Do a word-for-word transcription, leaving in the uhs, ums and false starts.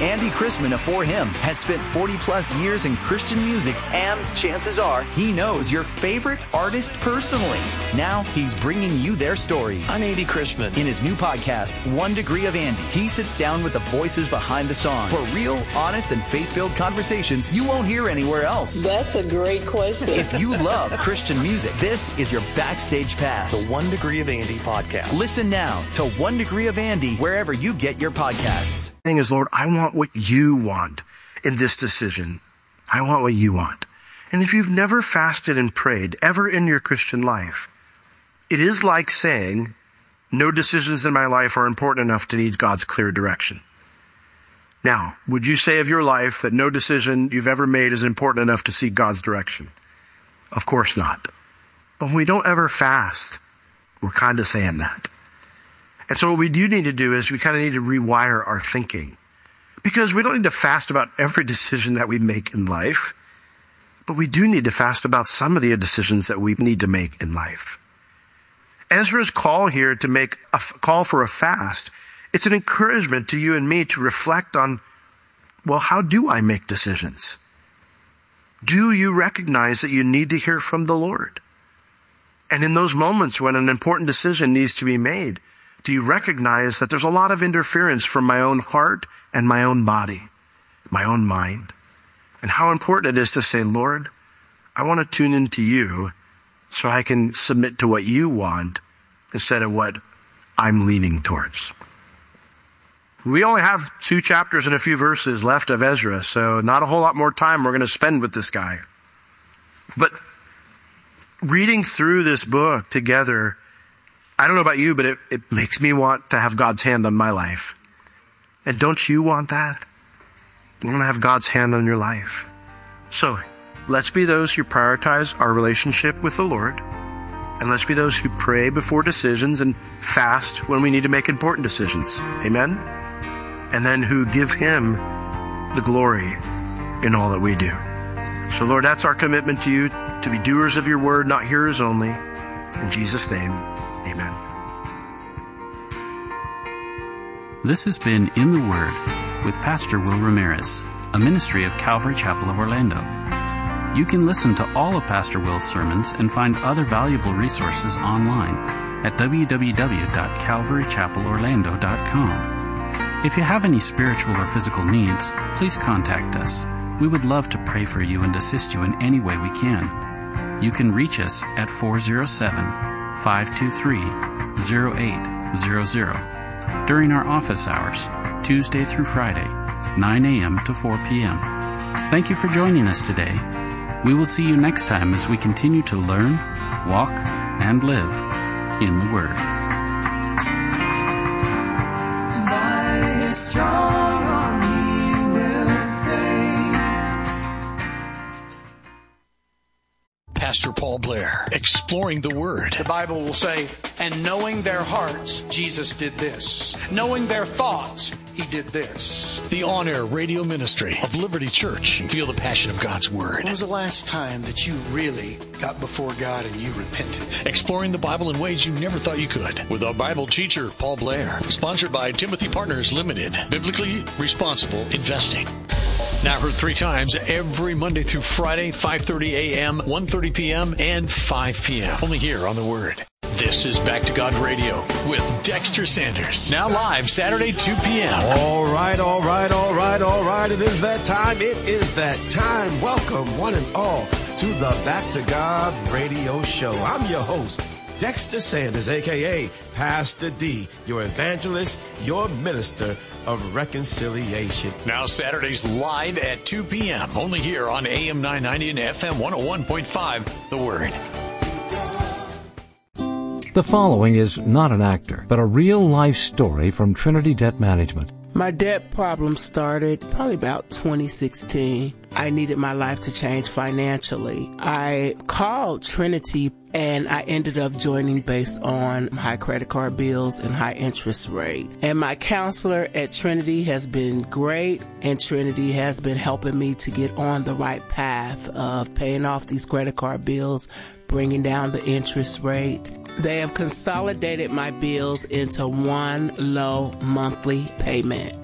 Andy Chrisman of For Him has spent forty plus years in Christian music, and chances are he knows your favorite artist personally. Now he's bringing you their stories. I'm Andy Chrisman. In his new podcast, One Degree of Andy, he sits down with the voices behind the songs for real, honest, and faith-filled conversations you won't hear anywhere else. That's a great question. If you love Christian music, this is your backstage pass. The One Degree of Andy podcast. Listen now to One Degree of Andy wherever you get your podcasts. The thing is, Lord, I want what you want in this decision. I want what you want. And if you've never fasted and prayed ever in your Christian life, it is like saying, no decisions in my life are important enough to need God's clear direction. Now, would you say of your life that no decision you've ever made is important enough to seek God's direction? Of course not. But when we don't ever fast, we're kind of saying that. And so what we do need to do is we kind of need to rewire our thinking. Because we don't need to fast about every decision that we make in life, but we do need to fast about some of the decisions that we need to make in life. Ezra's call here to make a call for a fast, it's an encouragement to you and me to reflect on, well, how do I make decisions? Do you recognize that you need to hear from the Lord? And in those moments when an important decision needs to be made, do you recognize that there's a lot of interference from my own heart and my own body, my own mind? And how important it is to say, Lord, I want to tune into you so I can submit to what you want instead of what I'm leaning towards. We only have two chapters and a few verses left of Ezra, so not a whole lot more time we're going to spend with this guy. But reading through this book together, I don't know about you, but it, it makes me want to have God's hand on my life. And don't you want that? You want to have God's hand on your life. So let's be those who prioritize our relationship with the Lord. And let's be those who pray before decisions and fast when we need to make important decisions. Amen? And then who give Him the glory in all that we do. So Lord, that's our commitment to you, to be doers of your word, not hearers only. In Jesus' name, amen. This has been In the Word with Pastor Will Ramirez, a ministry of Calvary Chapel of Orlando. You can listen to all of Pastor Will's sermons and find other valuable resources online at w w w dot calvary chapel orlando dot com. If you have any spiritual or physical needs, please contact us. We would love to pray for you and assist you in any way we can. You can reach us at four oh seven, five two three, oh eight hundred during our office hours, Tuesday through Friday, nine a.m. to four p.m. Thank you for joining us today. We will see you next time as we continue to learn, walk, and live in the Word. By His strong arm He will save. Pastor Paul Blair, exploring the Word. The Bible will say, and knowing their hearts, Jesus did this. Knowing their thoughts, He did this. The on-air radio ministry of Liberty Church. Feel the passion of God's Word. When was the last time that you really got before God and you repented? Exploring the Bible in ways you never thought you could. With our Bible teacher, Paul Blair. Sponsored by Timothy Partners Limited. Biblically responsible investing. Now heard three times every Monday through Friday, five thirty a.m., one thirty p.m., and five p.m. Only here on The Word. This is Back to God Radio with Dexter Sanders. Now live Saturday, two p.m. All right, all right, all right, all right. It is that time. It is that time. Welcome, one and all, to the Back to God Radio Show. I'm your host, Dexter Sanders, a k a. Pastor D, your evangelist, your minister of reconciliation. Now Saturdays live at two p.m. Only here on A M nine ninety and F M one oh one point five, The Word. The following is not an actor, but a real-life story from Trinity Debt Management. My debt problem started probably about twenty sixteen. I needed my life to change financially. I called Trinity and I ended up joining based on high credit card bills and high interest rate. And my counselor at Trinity has been great, and Trinity has been helping me to get on the right path of paying off these credit card bills, bringing down the interest rate. They have consolidated my bills into one low monthly payment.